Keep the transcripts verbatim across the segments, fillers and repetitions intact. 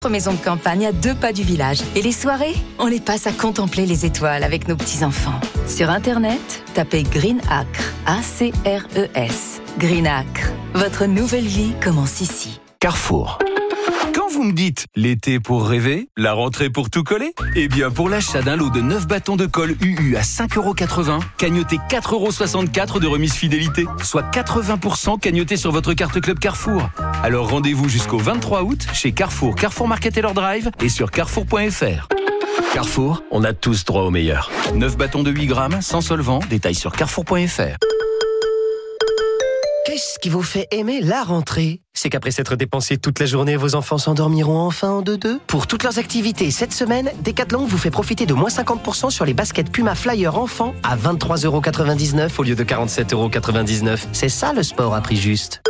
Maison de campagne à deux pas du village. Et les soirées, on les passe à contempler les étoiles avec nos petits-enfants. Sur Internet, tapez Green Acre, A C R E S. Green Acre, votre nouvelle vie commence ici. Carrefour. Quand vous me dites l'été pour rêver, la rentrée pour tout coller, eh bien pour l'achat d'un lot de neuf bâtons de colle U U à cinq euros quatre-vingts, cagnotez quatre euros soixante-quatre de remise fidélité, soit quatre-vingts pour cent cagnotés sur votre carte Club Carrefour. Alors rendez-vous jusqu'au vingt-trois août chez Carrefour, Carrefour Market et leur drive et sur carrefour point f r. Carrefour, on a tous droit au meilleur. neuf bâtons de huit grammes, sans solvant, détails sur carrefour point f r. Qu'est-ce qui vous fait aimer la rentrée ? C'est qu'après s'être dépensé toute la journée, vos enfants s'endormiront enfin en deux-deux. Pour toutes leurs activités cette semaine, Decathlon vous fait profiter de moins cinquante pour cent sur les baskets Puma Flyer enfants à vingt-trois euros quatre-vingt-dix-neuf au lieu de quarante-sept euros quatre-vingt-dix-neuf. C'est ça le sport à prix juste.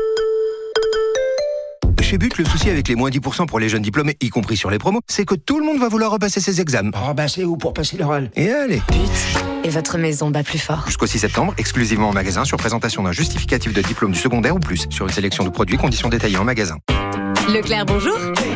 Chez But, le souci avec les moins dix pour cent pour les jeunes diplômés, y compris sur les promos, c'est que tout le monde va vouloir repasser ses examens. Oh bah c'est où pour passer l'oral ? Et allez. But, et votre maison bat plus fort. Jusqu'au six septembre, exclusivement en magasin, sur présentation d'un justificatif de diplôme du secondaire ou plus, sur une sélection de produits, conditions détaillées en magasin. Leclerc, bonjour.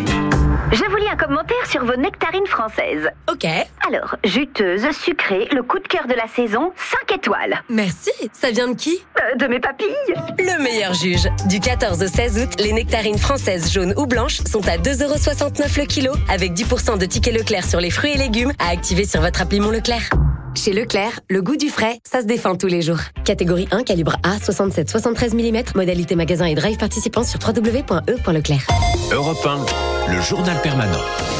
Je vous lis un commentaire sur vos nectarines françaises. Ok. Alors, juteuse, sucrée, le coup de cœur de la saison, cinq étoiles. Merci. Ça vient de qui ? Euh, de mes papilles. Le meilleur juge. Du quatorze au seize août, les nectarines françaises jaunes ou blanches sont à deux euros soixante-neuf le kilo, avec dix pour cent de tickets Leclerc sur les fruits et légumes à activer sur votre appli Mon Leclerc. Chez Leclerc, le goût du frais, ça se défend tous les jours. Catégorie un, calibre A, soixante-sept soixante-treize millimètres, modalité magasin et drive participant sur w w w point e point leclerc. Europe un, le journal permanent.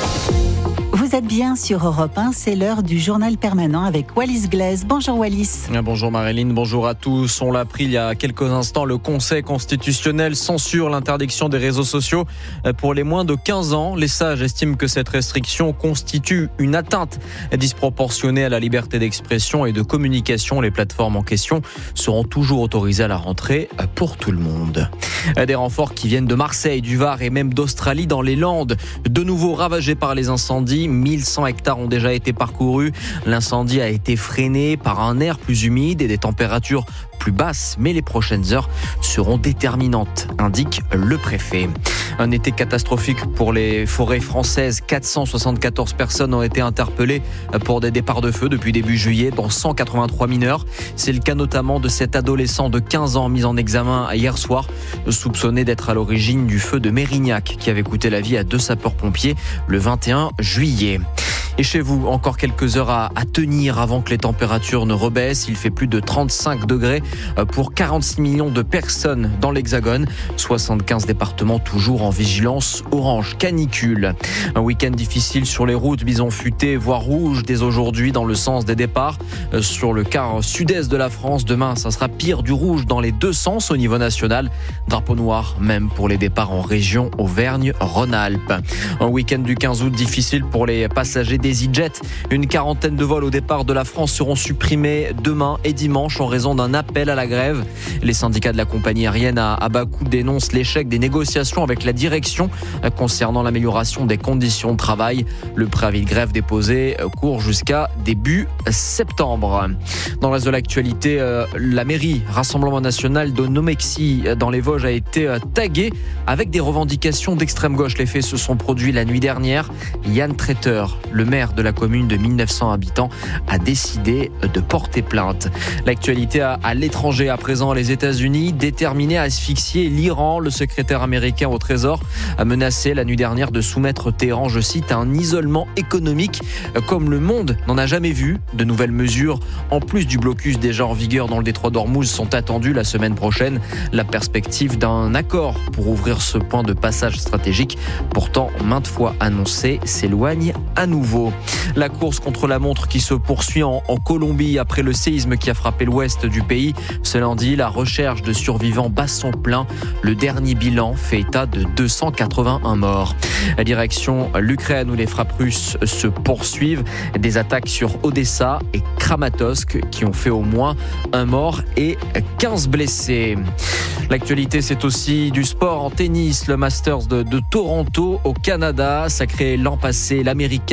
Vous êtes bien sur Europe un, c'est l'heure du journal permanent avec Wallis Glaise. Bonjour Wallis. Bonjour Marilyn, bonjour à tous. On l'a appris il y a quelques instants, le Conseil constitutionnel censure l'interdiction des réseaux sociaux pour les moins de quinze ans. Les sages estiment que cette restriction constitue une atteinte disproportionnée à la liberté d'expression et de communication. Les plateformes en question seront toujours autorisées à la rentrée pour tout le monde. Des renforts qui viennent de Marseille, du Var et même d'Australie dans les Landes, de nouveau ravagés par les incendies. mille cent hectares ont déjà été parcourus. L'incendie a été freiné par un air plus humide et des températures plus basses, mais les prochaines heures seront déterminantes, indique le préfet. Un été catastrophique pour les forêts françaises. quatre cent soixante-quatorze personnes ont été interpellées pour des départs de feu depuis début juillet, dont cent quatre-vingt-trois mineurs. C'est le cas notamment de cet adolescent de quinze ans mis en examen hier soir, soupçonné d'être à l'origine du feu de Mérignac qui avait coûté la vie à deux sapeurs-pompiers le vingt et un juillet. Et chez vous, encore quelques heures à, à tenir avant que les températures ne rebaissent. Il fait plus de trente-cinq degrés pour quarante-six millions de personnes dans l'Hexagone. soixante-quinze départements toujours en vigilance orange canicule. Un week-end difficile sur les routes, bison futé, voire rouge dès aujourd'hui dans le sens des départs. Sur le quart sud-est de la France, demain, ça sera pire du rouge dans les deux sens au niveau national. Drapeau noir même pour les départs en région Auvergne-Rhône-Alpes. Un week-end du quinze août difficile pour les passagers des EasyJet. Une quarantaine de vols au départ de la France seront supprimés demain et dimanche en raison d'un appel à la grève. Les syndicats de la compagnie aérienne à Abakou dénoncent l'échec des négociations avec la direction concernant l'amélioration des conditions de travail. Le préavis de grève déposé court jusqu'à début septembre. Dans le reste de l'actualité, la mairie Rassemblement National de Nomexy dans les Vosges a été taguée avec des revendications d'extrême gauche. Les faits se sont produits la nuit dernière. Yann Traiteur, le maire de la commune de mille neuf cents habitants, a décidé de porter plainte. L'actualité à, à l'étranger à présent, les États-Unis déterminés à asphyxier l'Iran. Le secrétaire américain au Trésor a menacé la nuit dernière de soumettre Téhéran, je cite, à un isolement économique comme le monde n'en a jamais vu. De nouvelles mesures, en plus du blocus déjà en vigueur dans le détroit d'Ormuz, sont attendues la semaine prochaine. La perspective d'un accord pour ouvrir ce point de passage stratégique, pourtant maintes fois annoncé, s'éloigne à nouveau. La course contre la montre qui se poursuit en, en Colombie après le séisme qui a frappé l'ouest du pays. Ce lundi, la recherche de survivants bat son plein. Le dernier bilan fait état de deux cent quatre-vingt-un morts. La direction l'Ukraine où les frappes russes se poursuivent. Des attaques sur Odessa et Kramatorsk qui ont fait au moins un mort et quinze blessés. L'actualité, c'est aussi du sport en tennis. Le Masters de, de Toronto au Canada. Sacré l'an passé, l'Américain Ben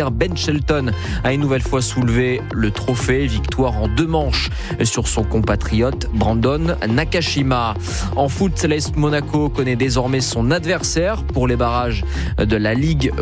Shelton a une nouvelle fois soulevé le trophée. Victoire en deux manches sur son compatriote Brandon Nakashima. En foot, l'A S Monaco connaît désormais son adversaire pour les barrages de la Ligue